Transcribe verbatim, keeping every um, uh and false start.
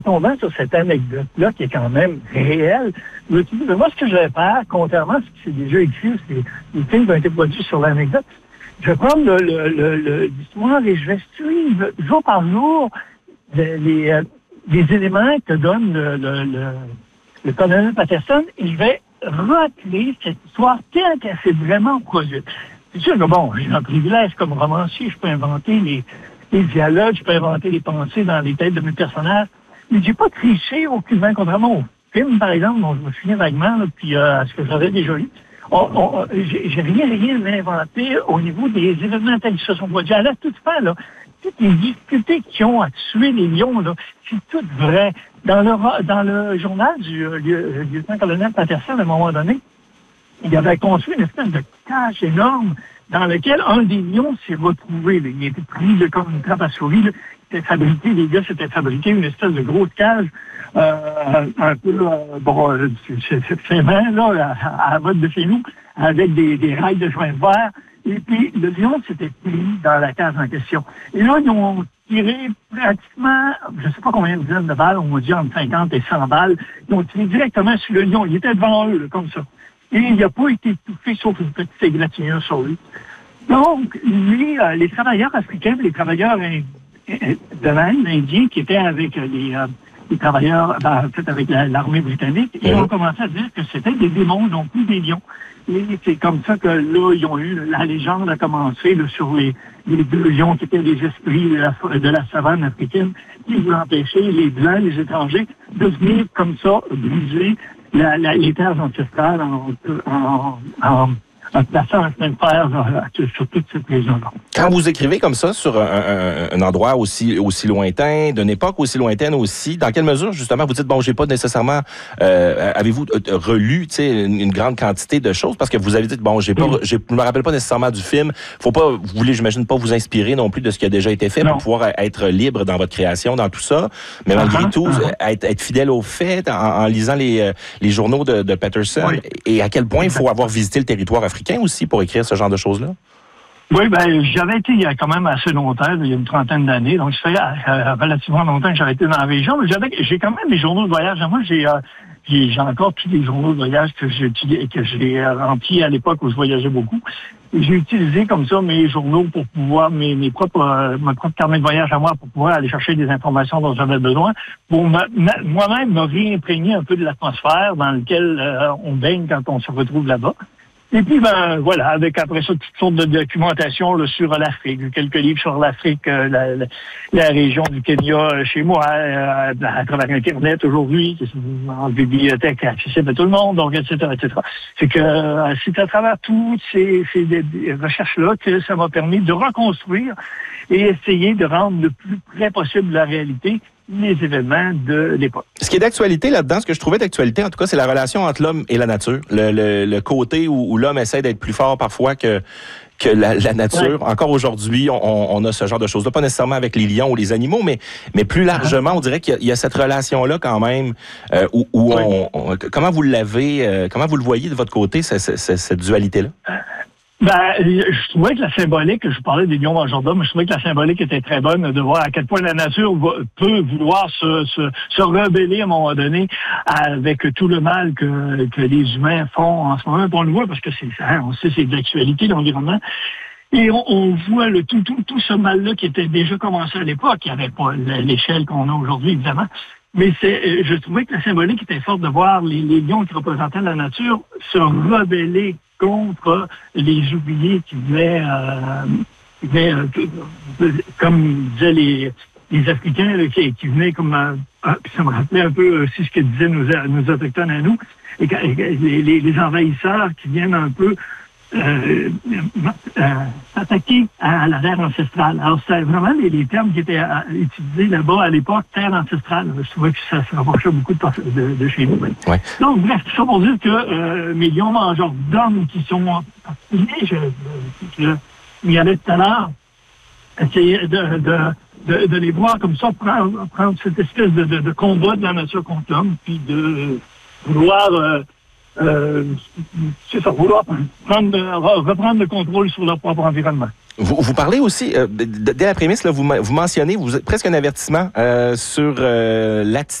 tombant sur cette anecdote-là qui est quand même réelle, je me suis dit, mais moi, ce que je vais faire, contrairement à ce qui s'est déjà écrit, c'est les films qui ont été produits sur l'anecdote, je vais prendre le, le, le, le, l'histoire et je vais suivre jour par jour les, les, euh, les éléments que donne le, le, le, le colonel Patterson et je vais racler cette histoire telle qu'elle s'est vraiment produite. C'est sûr que bon, j'ai un privilège comme romancier, je peux inventer les, les dialogues, je peux inventer les pensées dans les têtes de mes personnages, mais j'ai pas triché aucunement, contrairement au film, par exemple, dont je me souviens vaguement, là, puis euh, à ce que j'avais déjà lu. On, on, j'ai, j'ai rien, rien inventé au niveau des événements tels qui se sont produits. À la toute fin, là, toutes les difficultés qui ont à tuer les lions, là, c'est tout vrai. Dans le, dans le journal du euh, lieutenant-colonel Patterson, à un moment donné, il avait construit une espèce de cage énorme dans lequel un des lions s'est retrouvé. Là. Il était pris là, comme une trappe à souris. Là. Il était fabriqué, les gars s'étaient fabriqués une espèce de grosse cage, euh, un peu, euh, bon, euh, c'est, c'est, c'est main, là, à, à la mode de chez nous, avec des, des rails de chemin de fer. Et puis, le lion s'était pris dans la cage en question. Et là, ils ont tiré pratiquement, je ne sais pas combien de dizaines de balles, on va dire entre cinquante et cent balles. Ils ont tiré directement sur le lion. Il était devant eux, là, comme ça. Et il n'a pas été touché, sauf une petite égratignure sur lui. Donc, lui, euh, les travailleurs africains, les travailleurs in- de l'Inde, indiens, qui étaient avec euh, les, euh, les travailleurs, ben, en fait, avec la, l'armée britannique, ils ont commencé à dire que c'était des démons, non plus des lions. Et c'est comme ça que là, ils ont eu, la légende a commencé là, sur les, les deux lions qui étaient les esprits de la, de la savane africaine, qui voulaient empêcher les Blancs, les étrangers, de venir comme ça briser La, la, les terres ancestrales en, en, en, en plaçant un chemin de fer euh, sur toute cette région-là. Quand vous écrivez comme ça sur un, un, un endroit aussi, aussi lointain, d'une époque aussi lointaine aussi, dans quelle mesure, justement, vous dites, bon, j'ai pas nécessairement... Euh, avez-vous relu, tu sais, une, une grande quantité de choses? Parce que vous avez dit, bon, j'ai pas, je me rappelle pas nécessairement du film. Faut pas, vous voulez, j'imagine, pas vous inspirer non plus de ce qui a déjà été fait non. pour pouvoir être libre dans votre création, dans tout ça. Mais malgré uh-huh, tout, uh-huh. Être, être fidèle aux faits en, en lisant les, les journaux de, de Patterson. Oui. Et à quel point il faut avoir visité le territoire africain aussi pour écrire ce genre de choses-là? Oui, ben j'avais été il y a quand même assez longtemps, il y a une trentaine d'années, donc ça fait euh, relativement longtemps que j'avais été dans la région, mais j'avais, j'ai quand même des journaux de voyage. Moi, j'ai, euh, j'ai, j'ai encore tous les journaux de voyage que j'ai, que j'ai remplis à l'époque où je voyageais beaucoup. Et j'ai utilisé comme ça mes journaux pour pouvoir, mes, mes propres, euh, mes propres carnets de voyage à moi, pour pouvoir aller chercher des informations dont j'avais besoin, pour ma, ma, moi-même me réimprégner un peu de l'atmosphère dans laquelle euh, on baigne quand on se retrouve là-bas. Et puis, ben voilà, avec après ça, toutes sortes de documentation là, sur l'Afrique, quelques livres sur l'Afrique, euh, la, la, la région du Kenya euh, chez moi, euh, à travers Internet aujourd'hui, en bibliothèque accessible à tout le monde, donc et cetera, et cetera. C'est que euh, c'est à travers toutes ces, ces recherches-là que ça m'a permis de reconstruire et essayer de rendre le plus près possible la réalité les événements de l'époque. Ce qui est d'actualité là-dedans, ce que je trouvais d'actualité, en tout cas, c'est la relation entre l'homme et la nature. Le, le, le côté où, où l'homme essaie d'être plus fort parfois que, que la, la nature. Ouais. Encore aujourd'hui, on, on a ce genre de choses-là, pas nécessairement avec les lions ou les animaux, mais, mais plus largement, on dirait qu'il y a, il y a cette relation-là quand même, euh, où, où ouais. on, on... Comment vous l'avez, euh, comment vous le voyez de votre côté, cette, cette, cette dualité-là? Ben, je trouvais que la symbolique, je parlais des lions mangeurs d'hommes, mais je trouvais que la symbolique était très bonne de voir à quel point la nature va, peut vouloir se, se, se rebeller à un moment donné avec tout le mal que, que les humains font en ce moment. On le voit parce que c'est hein, on sait c'est de l'actualité, l'environnement. Et on, on voit le tout, tout, tout ce mal-là qui était déjà commencé à l'époque. Il n'y avait pas l'échelle qu'on a aujourd'hui, évidemment. Mais c'est, je trouvais que la symbolique était forte de voir les, les lions qui représentaient la nature se rebeller contre les oubliés qui venaient, euh, qui venaient euh, comme disaient les, les Africains, là, qui, qui venaient comme... Euh, ça me rappelait un peu aussi ce que disaient nos, nos autochtones à nous, et, et les, les, les envahisseurs qui viennent un peu euh, euh, s'attaquer à, à la terre ancestrale. Alors, c'était vraiment les, les termes qui étaient à, utilisés là-bas à l'époque, terre ancestrale. Je trouvais que ça se rapprochait beaucoup de, de, de chez nous. Ouais. Donc, bref, tout ça pour dire que euh, mes lions mangeurs d'hommes qui sont particuliers, je, je, je m'y allais tout à l'heure, essayer de, de, de, de les voir comme ça, prendre, prendre cette espèce de, de, de combat de la nature contre l'homme, puis de vouloir... Euh, Euh, c'est ça, vouloir prendre, reprendre le contrôle sur leur propre environnement. Vous, vous parlez aussi, euh, dès la prémisse, là, vous, vous mentionnez, vous êtes presque un avertissement euh, sur euh, l'attitude